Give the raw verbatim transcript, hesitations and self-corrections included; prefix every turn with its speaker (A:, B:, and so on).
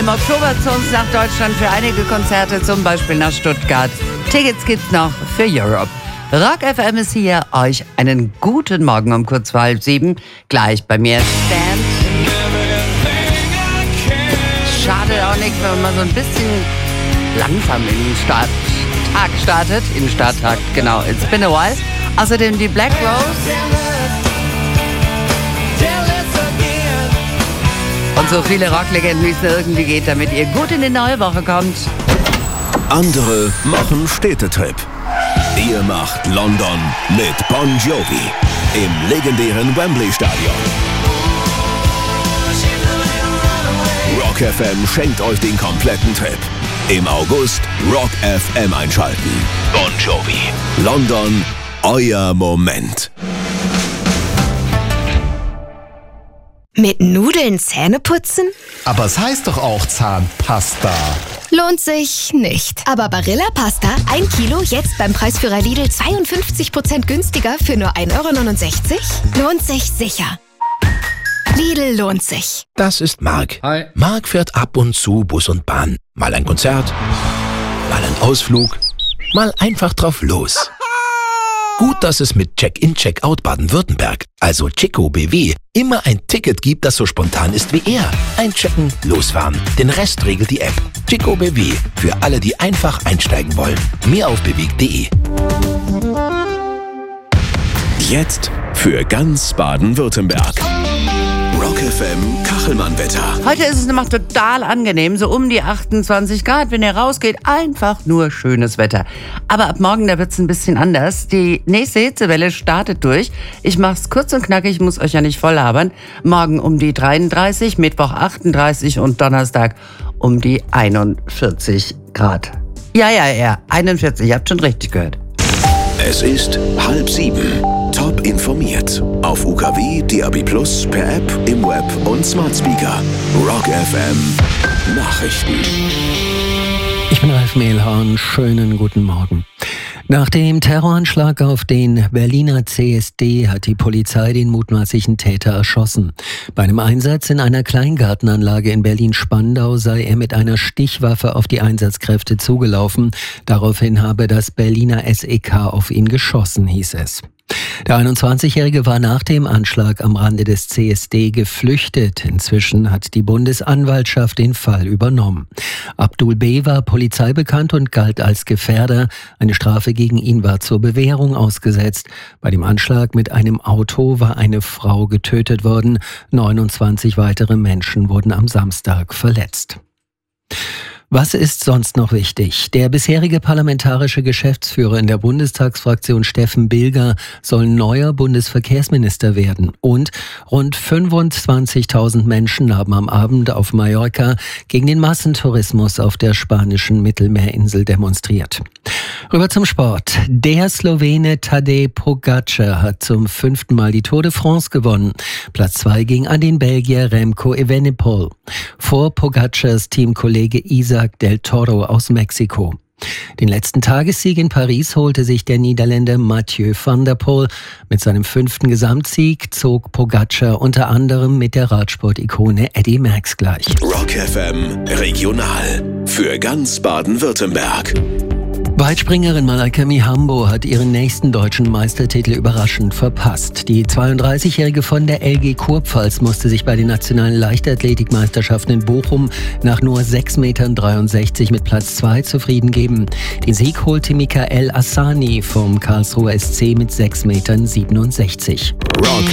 A: Im Oktober zu uns nach Deutschland für einige Konzerte, zum Beispiel nach Stuttgart. Tickets gibt's noch für Europe. Rock F M ist hier. Euch einen guten Morgen um kurz vor halb sieben. Gleich bei mir Stand. Schade auch nicht, wenn man mal so ein bisschen langsam in den Start, Tag startet. In den Starttag, genau. It's been a while. Außerdem die Black Rose. Und so viele Rocklegenden, wie es nur irgendwie geht, damit ihr gut in die neue Woche kommt.
B: Andere machen Städtetrip. Ihr macht London mit Bon Jovi im legendären Wembley-Stadion. Rock F M schenkt euch den kompletten Trip. Im August Rock F M einschalten. Bon Jovi. London, euer Moment.
C: Mit Nudeln Zähne putzen?
D: Aber es heißt doch auch Zahnpasta.
C: Lohnt sich nicht. Aber Barilla Pasta, ein Kilo, jetzt beim Preisführer Lidl zweiundfünfzig Prozent günstiger für nur ein Euro neunundsechzig? Lohnt sich sicher. Lidl lohnt sich.
E: Das ist Marc.
F: Hi.
E: Marc fährt ab und zu Bus und Bahn. Mal ein Konzert, mal ein Ausflug, mal einfach drauf los. Gut, dass es mit Check-in, Check-out Baden-Württemberg, also Chico B W, immer ein Ticket gibt, das so spontan ist wie er. Einchecken, losfahren. Den Rest regelt die App. Chico B W, für alle, die einfach einsteigen wollen. Mehr auf bewegt punkt de.
B: Jetzt für ganz Baden-Württemberg. Rock F M Kachelmann-Wetter.
A: Heute ist es nämlich total angenehm, so um die achtundzwanzig Grad. Wenn ihr rausgeht, einfach nur schönes Wetter. Aber ab morgen, da wird es ein bisschen anders. Die nächste Hitzewelle startet durch. Ich mach's kurz und knackig, muss euch ja nicht voll labern. Morgen um die dreiunddreißig, Mittwoch achtunddreißig und Donnerstag um die einundvierzig Grad. Ja, ja, ja, einundvierzig, ihr habt schon richtig gehört.
B: Es ist halb sieben. Top informiert. Auf U K W, D A B plus, per App, im Web und Smart Speaker. Rock F M Nachrichten.
G: Ich bin Ralf Mehlhorn. Schönen guten Morgen. Nach dem Terroranschlag auf den Berliner C S D hat die Polizei den mutmaßlichen Täter erschossen. Bei einem Einsatz in einer Kleingartenanlage in Berlin-Spandau sei er mit einer Stichwaffe auf die Einsatzkräfte zugelaufen. Daraufhin habe das Berliner S E K auf ihn geschossen, hieß es. Der einundzwanzigjährige war nach dem Anschlag am Rande des C S D geflüchtet. Inzwischen hat die Bundesanwaltschaft den Fall übernommen. Abdul B. war polizeibekannt und galt als Gefährder. Eine Strafe gegen ihn war zur Bewährung ausgesetzt. Bei dem Anschlag mit einem Auto war eine Frau getötet worden. neunundzwanzig weitere Menschen wurden am Samstag verletzt. Was ist sonst noch wichtig? Der bisherige parlamentarische Geschäftsführer in der Bundestagsfraktion Steffen Bilger soll neuer Bundesverkehrsminister werden. Und rund fünfundzwanzigtausend Menschen haben am Abend auf Mallorca gegen den Massentourismus auf der spanischen Mittelmeerinsel demonstriert. Rüber zum Sport. Der Slowene Tadej Pogačar hat zum fünften Mal die Tour de France gewonnen. Platz zwei ging an den Belgier Remco Evenepoel. Vor Pogačars Teamkollege Isaac del Toro aus Mexiko. Den letzten Tagessieg in Paris holte sich der Niederländer Mathieu van der Poel. Mit seinem fünften Gesamtsieg zog Pogačar unter anderem mit der Radsport-Ikone Eddy Merckx gleich.
B: Rock F M Regional für ganz Baden-Württemberg.
G: Weitspringerin Malaika Mihambo hat ihren nächsten deutschen Meistertitel überraschend verpasst. Die zweiunddreißigjährige von der L G Kurpfalz musste sich bei den nationalen Leichtathletikmeisterschaften in Bochum nach nur sechs Komma dreiundsechzig Metern mit Platz zwei zufrieden geben. Den Sieg holte Mikael Asani vom Karlsruher S C mit sechs Komma siebenundsechzig Metern.
B: Rock